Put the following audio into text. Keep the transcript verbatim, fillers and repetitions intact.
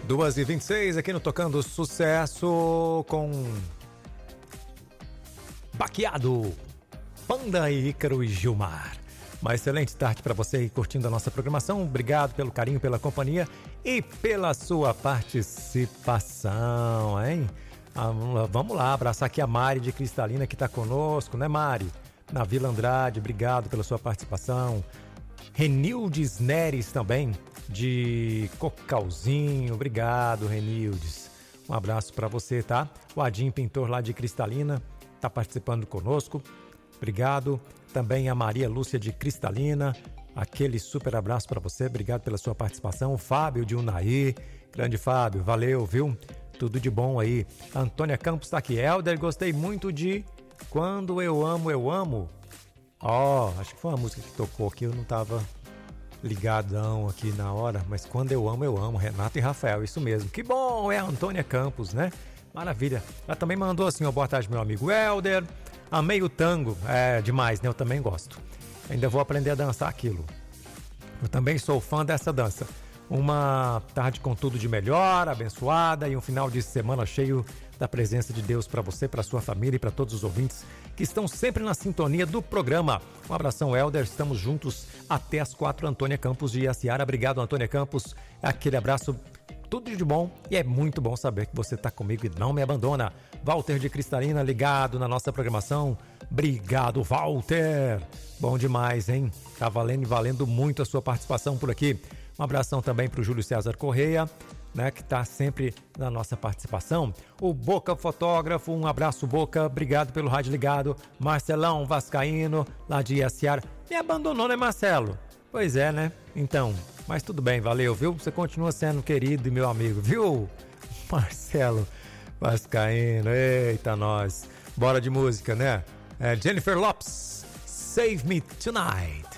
duas e vinte e seis aqui no Tocando Sucesso com Baqueado, Panda e Ícaro e Gilmar. Uma excelente tarde para você aí curtindo a nossa programação. Obrigado pelo carinho, pela companhia e pela sua participação, hein? Ah, vamos lá, abraçar aqui a Mari de Cristalina que está conosco, né, Mari? Na Vila Andrade, obrigado pela sua participação. Renildes Neres também, de Cocalzinho, obrigado, Renildes. Um abraço para você, tá? O Adim Pintor lá de Cristalina está participando conosco, obrigado. Também a Maria Lúcia de Cristalina, aquele super abraço para você, obrigado pela sua participação. O Fábio de Unaí, grande Fábio, valeu, viu? Tudo de bom aí. A Antônia Campos está aqui. Helder, gostei muito de Quando Eu Amo, Eu Amo. Ó, oh, acho que foi uma música que tocou aqui, eu não tava ligadão aqui na hora, mas Quando Eu Amo, Eu Amo, Renato e Rafael, isso mesmo. Que bom, é a Antônia Campos, né? Maravilha. Ela também mandou assim, ó, boa tarde, meu amigo Helder. Amei o tango, é demais, né? Eu também gosto. Ainda vou aprender a dançar aquilo. Eu também sou fã dessa dança. Uma tarde com tudo de melhor, abençoada e um final de semana cheio da presença de Deus para você, para sua família e para todos os ouvintes que estão sempre na sintonia do programa. Um abração, Helder. Estamos juntos até as quatro. Antônia Campos de Iaciara. Obrigado, Antônia Campos. Aquele abraço, tudo de bom. E é muito bom saber que você está comigo e não me abandona. Walter de Cristalina, ligado na nossa programação. Obrigado, Walter. Bom demais, hein? Tá valendo e valendo muito a sua participação por aqui. Um abração também para o Júlio César Correia, né, que está sempre na nossa participação. O Boca Fotógrafo, um abraço, Boca, obrigado pelo rádio ligado. Marcelão Vascaíno, lá de Iaciara. Me abandonou, né, Marcelo? Pois é, né? Então, mas tudo bem, valeu, viu? Você continua sendo querido e meu amigo, viu? Marcelo Vascaíno, eita nós. Bora de música, né? É Jennifer Lopes, Save Me Tonight.